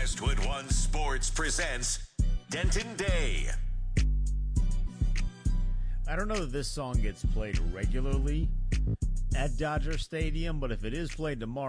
Westwood One Sports presents Denton Day. I don't know that this song gets played regularly at Dodger Stadium, but if it is played tomorrow,